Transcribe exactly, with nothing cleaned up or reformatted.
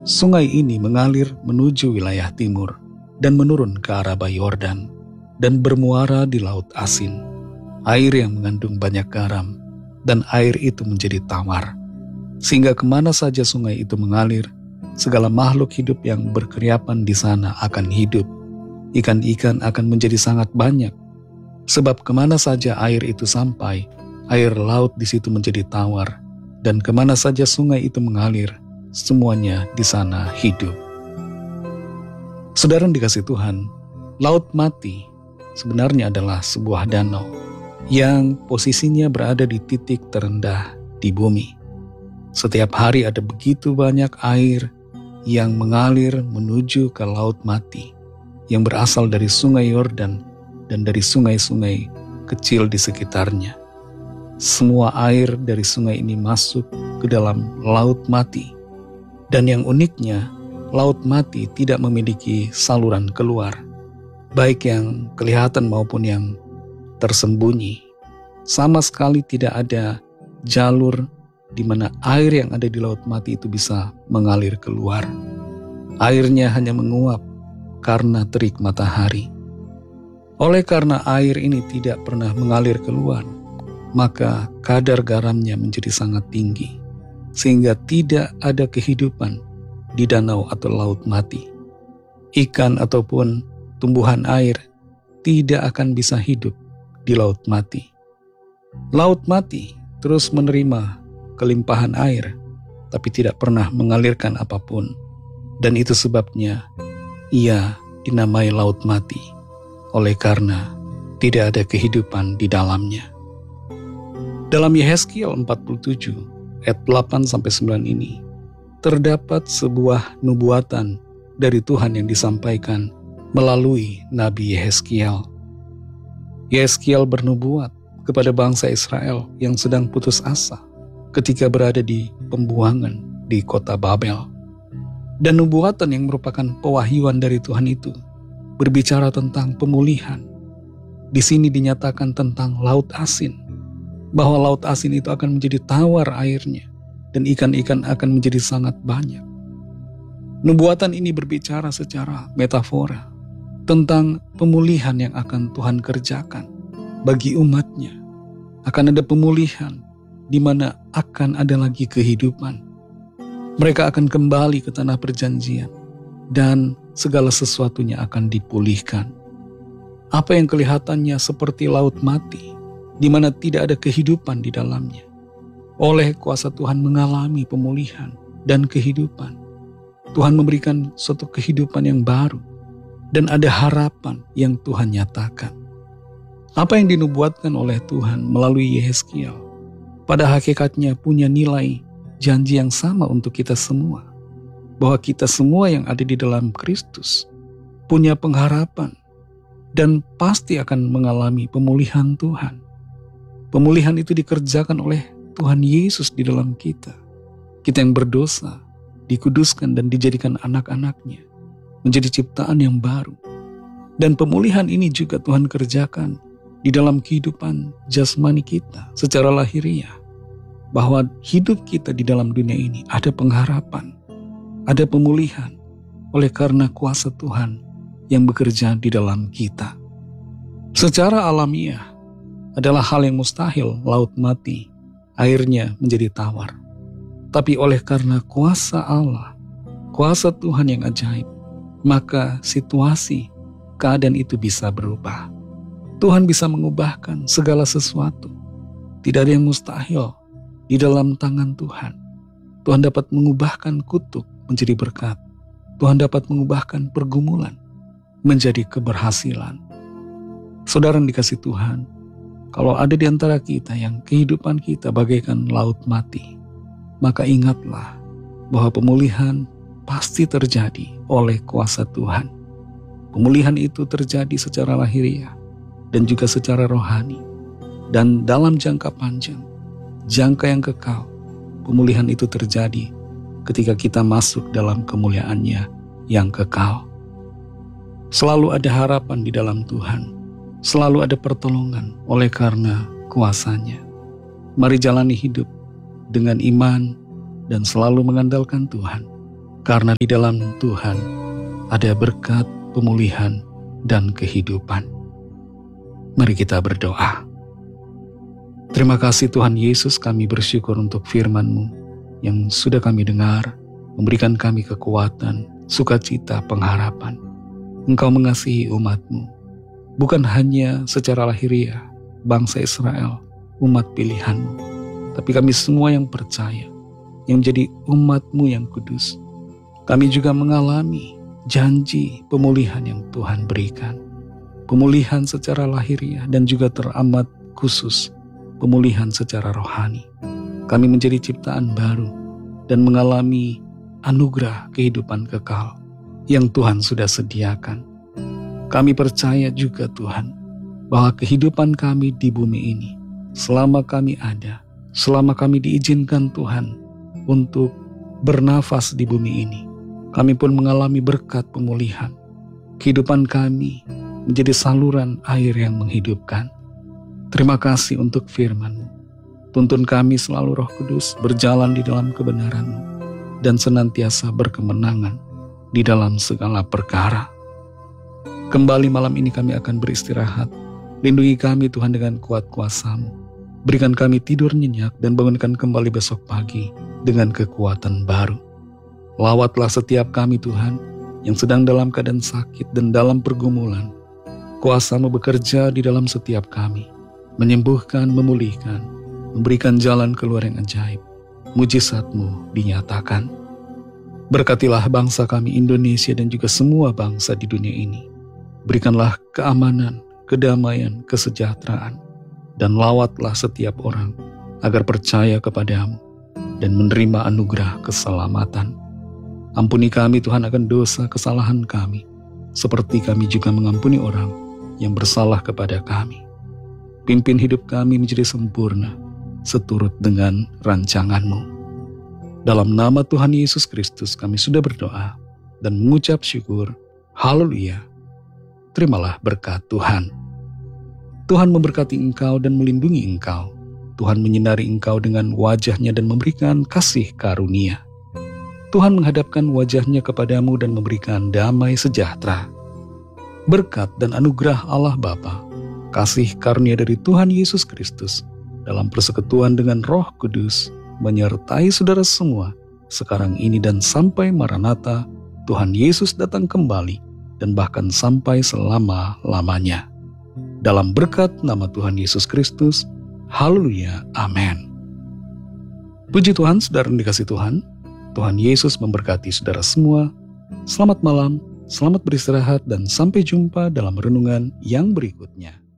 Sungai ini mengalir menuju wilayah timur dan menurun ke arah Bayi Yordan dan bermuara di Laut Asin, air yang mengandung banyak garam, dan air itu menjadi tawar. Sehingga kemana saja sungai itu mengalir, segala makhluk hidup yang berkeriapan di sana akan hidup. Ikan-ikan akan menjadi sangat banyak, sebab kemana saja air itu sampai, air laut di situ menjadi tawar, dan kemana saja sungai itu mengalir, semuanya di sana hidup. Saudara yang dikasihi Tuhan, Laut Mati sebenarnya adalah sebuah danau yang posisinya berada di titik terendah di bumi. Setiap hari ada begitu banyak air yang mengalir menuju ke Laut Mati yang berasal dari Sungai Yordan dan dari sungai-sungai kecil di sekitarnya. Semua air dari sungai ini masuk ke dalam Laut Mati. Dan yang uniknya, Laut Mati tidak memiliki saluran keluar, baik yang kelihatan maupun yang tersembunyi. Sama sekali tidak ada jalur di mana air yang ada di Laut Mati itu bisa mengalir keluar. Airnya hanya menguap karena terik matahari. Oleh karena air ini tidak pernah mengalir keluar, maka kadar garamnya menjadi sangat tinggi, sehingga tidak ada kehidupan di danau atau Laut Mati. Ikan ataupun tumbuhan air tidak akan bisa hidup di Laut Mati. Laut Mati terus menerima kelimpahan air, tapi tidak pernah mengalirkan apapun. Dan itu sebabnya ia dinamai Laut Mati, oleh karena tidak ada kehidupan di dalamnya. Dalam Yehezkiel empat puluh tujuh ayat delapan sampai sembilan ini, terdapat sebuah nubuatan dari Tuhan yang disampaikan melalui Nabi Yehezkiel. Yehezkiel bernubuat kepada bangsa Israel yang sedang putus asa ketika berada di pembuangan di kota Babel. Dan nubuatan yang merupakan pewahyuan dari Tuhan itu berbicara tentang pemulihan. Di sini dinyatakan tentang Laut Asin, bahwa Laut Asin itu akan menjadi tawar airnya, dan ikan-ikan akan menjadi sangat banyak. Nubuatan ini berbicara secara metafora tentang pemulihan yang akan Tuhan kerjakan bagi umatnya. Akan ada pemulihan di mana akan ada lagi kehidupan. Mereka akan kembali ke tanah perjanjian dan segala sesuatunya akan dipulihkan. Apa yang kelihatannya seperti Laut Mati, di mana tidak ada kehidupan di dalamnya, oleh kuasa Tuhan mengalami pemulihan dan kehidupan. Tuhan memberikan suatu kehidupan yang baru dan ada harapan yang Tuhan nyatakan. Apa yang dinubuatkan oleh Tuhan melalui Yehezkiel pada hakikatnya punya nilai janji yang sama untuk kita semua, bahwa kita semua yang ada di dalam Kristus punya pengharapan dan pasti akan mengalami pemulihan Tuhan. Pemulihan itu dikerjakan oleh Tuhan Yesus di dalam kita. Kita yang berdosa dikuduskan dan dijadikan anak-anaknya, menjadi ciptaan yang baru. Dan pemulihan ini juga Tuhan kerjakan di dalam kehidupan jasmani kita secara lahiriah, bahwa hidup kita di dalam dunia ini ada pengharapan, ada pemulihan oleh karena kuasa Tuhan yang bekerja di dalam kita. Secara alamiah adalah hal yang mustahil Laut Mati airnya menjadi tawar. Tapi oleh karena kuasa Allah, kuasa Tuhan yang ajaib, maka situasi, keadaan itu bisa berubah. Tuhan bisa mengubahkan segala sesuatu. Tidak ada yang mustahil di dalam tangan Tuhan. Tuhan dapat mengubahkan kutuk menjadi berkat. Tuhan dapat mengubahkan pergumulan menjadi keberhasilan. Saudara yang dikasihi Tuhan, kalau ada di antara kita yang kehidupan kita bagaikan Laut Mati, maka ingatlah bahwa pemulihan pasti terjadi oleh kuasa Tuhan. Pemulihan itu terjadi secara lahiriah dan juga secara rohani. Dan dalam jangka panjang, jangka yang kekal, pemulihan itu terjadi ketika kita masuk dalam kemuliaannya yang kekal. Selalu ada harapan di dalam Tuhan. Selalu ada pertolongan oleh karena kuasa-Nya. Mari jalani hidup dengan iman dan selalu mengandalkan Tuhan. karena di dalam Tuhan ada berkat, pemulihan, dan kehidupan. Mari kita berdoa. Terima kasih Tuhan Yesus, kami bersyukur untuk firman-Mu yang sudah kami dengar, memberikan kami kekuatan, sukacita, pengharapan. Engkau mengasihi umat-Mu, bukan hanya secara lahiriah, bangsa Israel, umat pilihan-Mu, tapi kami semua yang percaya, yang menjadi umat-Mu yang kudus. Kami juga mengalami janji pemulihan yang Tuhan berikan. Pemulihan secara lahiriah dan juga teramat khusus, pemulihan secara rohani. Kami menjadi ciptaan baru dan mengalami anugerah kehidupan kekal yang Tuhan sudah sediakan. Kami percaya juga Tuhan, bahwa kehidupan kami di bumi ini, selama kami ada, selama kami diizinkan Tuhan untuk bernafas di bumi ini, kami pun mengalami berkat pemulihan. Kehidupan kami menjadi saluran air yang menghidupkan. Terima kasih untuk firman-Mu. Tuntun kami selalu Roh Kudus berjalan di dalam kebenaran-Mu dan senantiasa berkemenangan di dalam segala perkara. Kembali malam ini kami akan beristirahat. Lindungi kami Tuhan dengan kuat kuasa-Mu. Berikan kami tidur nyenyak dan bangunkan kembali besok pagi dengan kekuatan baru. Lawatlah setiap kami Tuhan yang sedang dalam keadaan sakit dan dalam pergumulan. Kuasa-Mu bekerja di dalam setiap kami, menyembuhkan, memulihkan, memberikan jalan keluar yang ajaib. Mujizat-Mu dinyatakan. Berkatilah bangsa kami Indonesia dan juga semua bangsa di dunia ini. Berikanlah keamanan, kedamaian, kesejahteraan, dan lawatlah setiap orang agar percaya kepada-Mu dan menerima anugerah keselamatan. Ampuni kami Tuhan akan dosa kesalahan kami, seperti kami juga mengampuni orang yang bersalah kepada kami. Pimpin hidup kami menjadi sempurna, seturut dengan rancangan-Mu. Dalam nama Tuhan Yesus Kristus kami sudah berdoa dan mengucap syukur. Haleluya. Terimalah berkat Tuhan. Tuhan memberkati engkau dan melindungi engkau. Tuhan menyinari engkau dengan wajah-Nya dan memberikan kasih karunia. Tuhan menghadapkan wajah-Nya kepadamu dan memberikan damai sejahtera. Berkat dan anugerah Allah Bapa, kasih karunia dari Tuhan Yesus Kristus, dalam persekutuan dengan Roh Kudus, menyertai saudara semua, sekarang ini dan sampai Maranatha, Tuhan Yesus datang kembali, dan bahkan sampai selama-lamanya. Dalam berkat nama Tuhan Yesus Kristus, haleluya, amin. Puji Tuhan, saudara yang dikasihi Tuhan, Tuhan Yesus memberkati saudara semua. Selamat malam, selamat beristirahat, dan sampai jumpa dalam renungan yang berikutnya.